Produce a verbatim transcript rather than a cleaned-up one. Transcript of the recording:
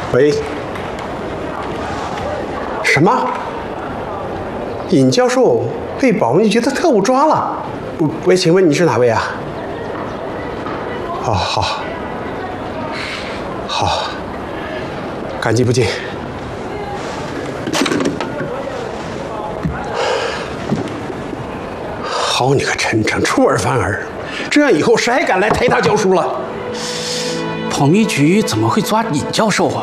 喂，什么？尹教授被保密局的特务抓了？喂，请问你是哪位啊？哦，好，好，感激不尽。好你个陈诚，出尔反尔，这样以后谁还敢来台大教书了？ 保密局怎么会抓尹教授啊？